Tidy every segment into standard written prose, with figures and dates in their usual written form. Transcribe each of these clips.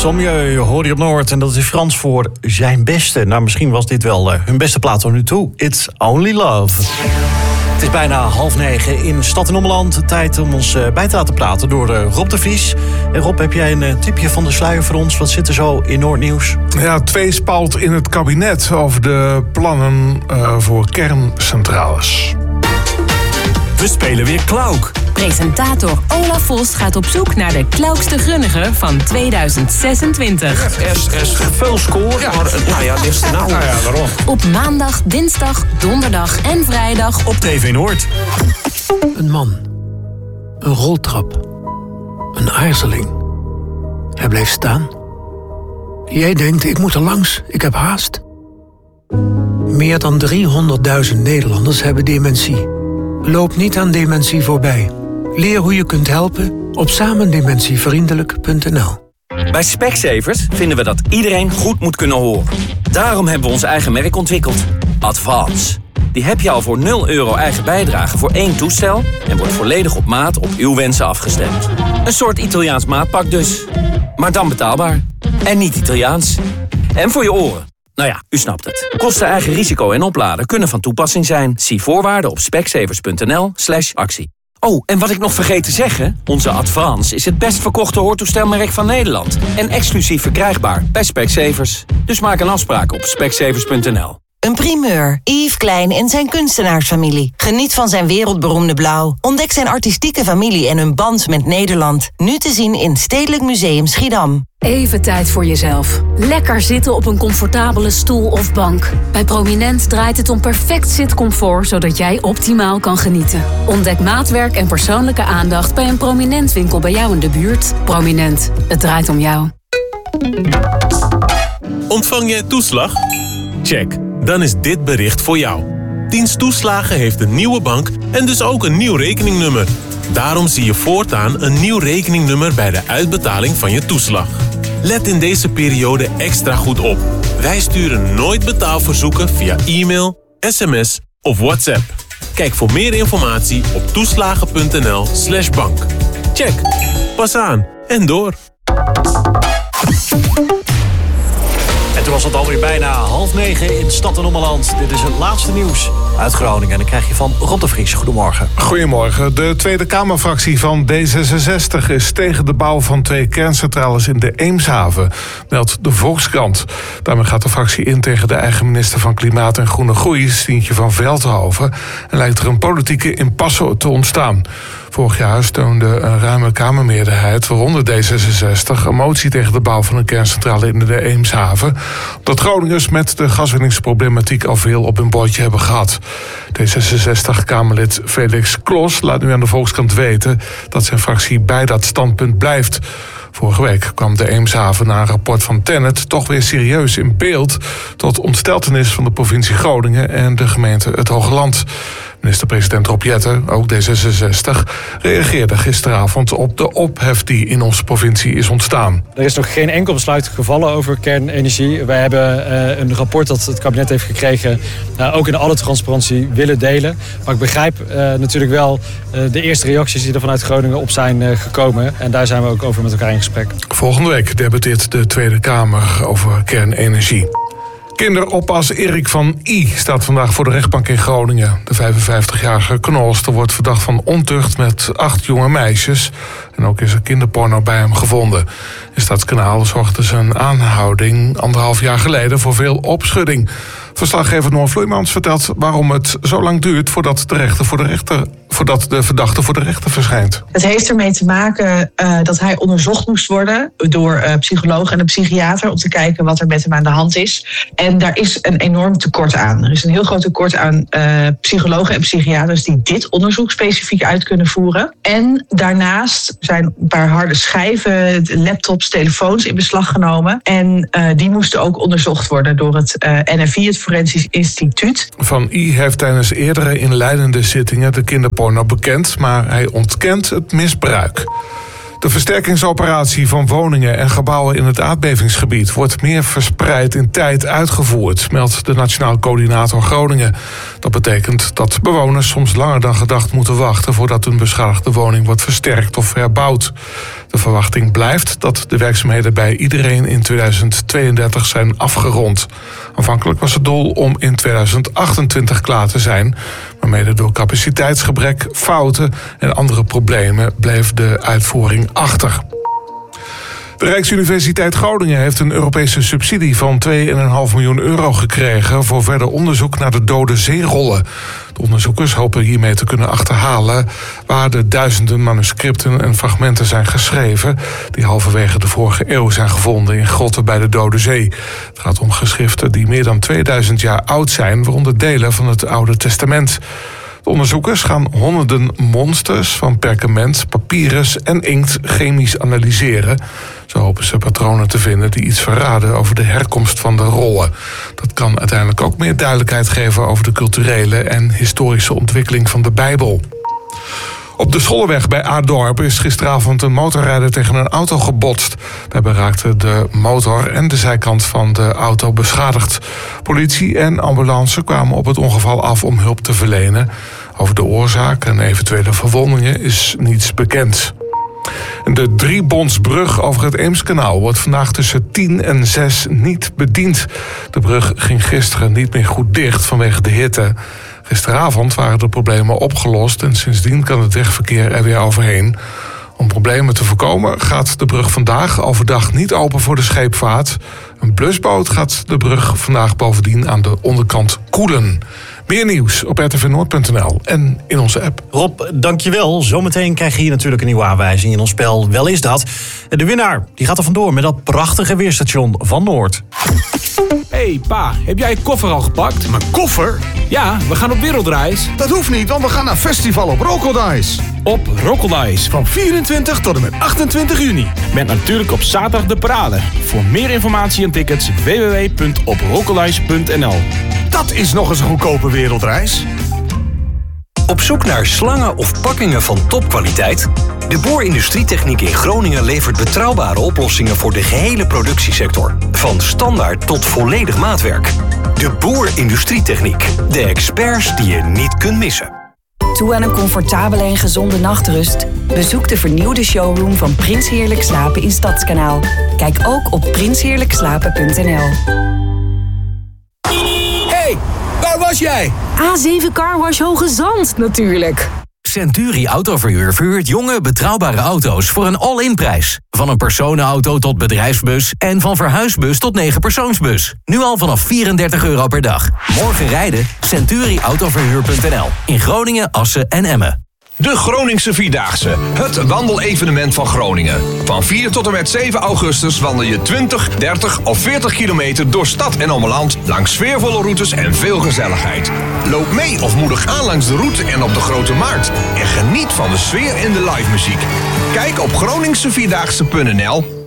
Sommieu hoor je op Noord en dat is Frans voor zijn beste. Nou, misschien was dit wel hun beste plaat tot nu toe. It's Only Love. Het is bijna 8:30 in Stad en Ommeland. Tijd om ons bij te laten praten door Rob de Vries. En Rob, heb jij een tipje van de sluier voor ons? Wat zit er zo in Noordnieuws? Ja, tweespalt in het kabinet over de plannen voor kerncentrales. We spelen weer Klauk. Presentator Olaf Vos gaat op zoek naar de klaukste grunnige van 2026. Er is veel score, ja. Maar dit is nou. Waarom? Op maandag, dinsdag, donderdag en vrijdag Op TV Noord. Een man. Een roltrap. Een aarzeling. Hij bleef staan. Jij denkt, ik moet er langs, ik heb haast. Meer dan 300.000 Nederlanders hebben dementie. Loop niet aan dementie voorbij. Leer hoe je kunt helpen op samendementievriendelijk.nl. Bij Specsavers vinden we dat iedereen goed moet kunnen horen. Daarom hebben we ons eigen merk ontwikkeld. Advance. Die heb je al voor €0 eigen bijdrage voor 1 toestel en wordt volledig op maat op uw wensen afgestemd. Een soort Italiaans maatpak dus. Maar dan betaalbaar. En niet Italiaans. En voor je oren. Nou ja, u snapt het. Kosten, eigen risico en opladen kunnen van toepassing zijn. Zie voorwaarden op specsavers.nl/actie. Oh, en wat ik nog vergeet te zeggen. Onze Advance is het best verkochte hoortoestelmerk van Nederland. En exclusief verkrijgbaar bij Specsavers. Dus maak een afspraak op specsavers.nl. Een primeur. Yves Klein en zijn kunstenaarsfamilie. Geniet van zijn wereldberoemde blauw. Ontdek zijn artistieke familie en hun band met Nederland. Nu te zien in Stedelijk Museum Schiedam. Even tijd voor jezelf. Lekker zitten op een comfortabele stoel of bank. Bij Prominent draait het om perfect zitcomfort, zodat jij optimaal kan genieten. Ontdek maatwerk en persoonlijke aandacht bij een Prominent winkel bij jou in de buurt. Prominent. Het draait om jou. Ontvang jij toeslag? Check. Dan is dit bericht voor jou. Dienst Toeslagen heeft een nieuwe bank en dus ook een nieuw rekeningnummer. Daarom zie je voortaan een nieuw rekeningnummer bij de uitbetaling van je toeslag. Let in deze periode extra goed op. Wij sturen nooit betaalverzoeken via e-mail, sms of WhatsApp. Kijk voor meer informatie op toeslagen.nl/bank. Check. Pas aan en door. En toen was het alweer bijna 8:30 in Stad en Ommeland. Dit is het laatste nieuws uit Groningen. En dan krijg je van Rob de Vries. Goedemorgen. Goedemorgen. De Tweede Kamerfractie van D66 is tegen de bouw van 2 kerncentrales in de Eemshaven, meldt de Volkskrant. Daarmee gaat de fractie in tegen de eigen minister van Klimaat en Groene Groei, Stientje van Veldhoven, en lijkt er een politieke impasse te ontstaan. Vorig jaar steunde een ruime Kamermeerderheid, waaronder D66, een motie tegen de bouw van een kerncentrale in de Eemshaven, omdat Groningers met de gaswinningsproblematiek al veel op hun bordje hebben gehad. D66-Kamerlid Felix Klos laat nu aan de Volkskrant weten dat zijn fractie bij dat standpunt blijft. Vorige week kwam de Eemshaven na een rapport van Tennet toch weer serieus in beeld, tot ontsteltenis van de provincie Groningen en de gemeente Het Hoogland. Minister-president Rob Jetten, ook D66, reageerde gisteravond op de ophef die in onze provincie is ontstaan. Er is nog geen enkel besluit gevallen over kernenergie. Wij hebben een rapport dat het kabinet heeft gekregen ook in alle transparantie willen delen. Maar ik begrijp natuurlijk wel de eerste reacties die er vanuit Groningen op zijn gekomen. En daar zijn we ook over met elkaar in gesprek. Volgende week debatteert de Tweede Kamer over kernenergie. Kinderoppas Erik van I staat vandaag voor de rechtbank in Groningen. De 55-jarige knolster wordt verdacht van ontucht met 8 jonge meisjes. En ook is er kinderporno bij hem gevonden. In Stadskanaal zorgde zijn aanhouding 1,5 jaar geleden voor veel opschudding. Verslaggever Noor Vloeimans vertelt waarom het zo lang duurt voordat de verdachte voor de rechter verschijnt. Het heeft ermee te maken dat hij onderzocht moest worden door psycholoog en een psychiater om te kijken wat er met hem aan de hand is. En daar is een enorm tekort aan. Er is een heel groot tekort aan psychologen en psychiaters die dit onderzoek specifiek uit kunnen voeren. En daarnaast zijn een paar harde schijven, laptops, telefoons in beslag genomen. En die moesten ook onderzocht worden door het NFI, het Forensisch Instituut. Van I heeft tijdens eerdere inleidende zittingen de kinderporno bekend, maar hij ontkent het misbruik. De versterkingsoperatie van woningen en gebouwen in het aardbevingsgebied wordt meer verspreid in tijd uitgevoerd, meldt de Nationaal Coördinator Groningen. Dat betekent dat bewoners soms langer dan gedacht moeten wachten voordat een beschadigde woning wordt versterkt of herbouwd. De verwachting blijft dat de werkzaamheden bij iedereen in 2032 zijn afgerond. Aanvankelijk was het doel om in 2028 klaar te zijn, maar mede door capaciteitsgebrek, fouten en andere problemen bleef de uitvoering achter. De Rijksuniversiteit Groningen heeft een Europese subsidie van 2,5 miljoen euro gekregen voor verder onderzoek naar de dode zeerollen. De onderzoekers hopen hiermee te kunnen achterhalen waar de duizenden manuscripten en fragmenten zijn geschreven die halverwege de vorige eeuw zijn gevonden in grotten bij de Dode Zee. Het gaat om geschriften die meer dan 2000 jaar oud zijn, waaronder delen van het Oude Testament. De onderzoekers gaan honderden monsters van perkament, papyrus en inkt chemisch analyseren. Zo hopen ze patronen te vinden die iets verraden over de herkomst van de rollen. Dat kan uiteindelijk ook meer duidelijkheid geven over de culturele en historische ontwikkeling van de Bijbel. Op de Scholleweg bij Adorp is gisteravond een motorrijder tegen een auto gebotst. Daarbij raakte de motor en de zijkant van de auto beschadigd. Politie en ambulance kwamen op het ongeval af om hulp te verlenen. Over de oorzaak en eventuele verwondingen is niets bekend. De Driebondsbrug over het Eemskanaal wordt vandaag tussen 10 en 6 niet bediend. De brug ging gisteren niet meer goed dicht vanwege de hitte. Gisteravond waren de problemen opgelost en sindsdien kan het wegverkeer er weer overheen. Om problemen te voorkomen gaat de brug vandaag overdag niet open voor de scheepvaart. Een blusboot gaat de brug vandaag bovendien aan de onderkant koelen. Meer nieuws op rtvnoord.nl en in onze app. Rob, dankjewel. Zometeen krijg je hier natuurlijk een nieuwe aanwijzing in ons spel. Wel is dat. De winnaar die gaat er vandoor met dat prachtige weerstation van Noord. Hey pa, heb jij je koffer al gepakt? Mijn koffer? Ja, we gaan op wereldreis. Dat hoeft niet, want we gaan naar festival op Rokkelice. Op Rokkelice. Van 24 tot en met 28 juni. Met natuurlijk op zaterdag de parade. Voor meer informatie en tickets www.oprokkelice.nl. Dat is nog eens een goedkope wereldreis. Op zoek naar slangen of pakkingen van topkwaliteit? De Boer Industrietechniek in Groningen levert betrouwbare oplossingen voor de gehele productiesector. Van standaard tot volledig maatwerk. De Boer Industrietechniek. De experts die je niet kunt missen. Toe aan een comfortabele en gezonde nachtrust? Bezoek de vernieuwde showroom van Prins Heerlijk Slapen in Stadskanaal. Kijk ook op prinsheerlijkslapen.nl. Hey, waar was jij? A7 Carwash Hoge Zand natuurlijk. Century Autoverhuur verhuurt jonge, betrouwbare auto's voor een all-in prijs. Van een personenauto tot bedrijfsbus en van verhuisbus tot 9-persoonsbus. Nu al vanaf €34 per dag. Morgen rijden? CenturiAutoverhuur.nl. In Groningen, Assen en Emmen. De Groningse Vierdaagse, het wandelevenement van Groningen. Van 4 tot en met 7 augustus wandel je 20, 30 of 40 kilometer door stad en omland... langs sfeervolle routes en veel gezelligheid. Loop mee of moedig aan langs de route en op de Grote Markt. En geniet van de sfeer en de live muziek. Kijk op groningsevierdaagse.nl.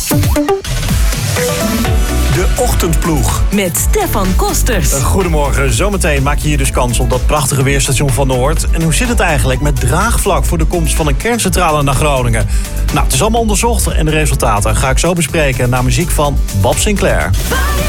De Ochtendploeg. Met Stefan Kosters. Goedemorgen. Zometeen maak je hier dus kans op dat prachtige weerstation van Noord. En hoe zit het eigenlijk met draagvlak voor de komst van een kerncentrale naar Groningen? Nou, het is allemaal onderzocht en de resultaten ga ik zo bespreken na muziek van Bob Sinclair.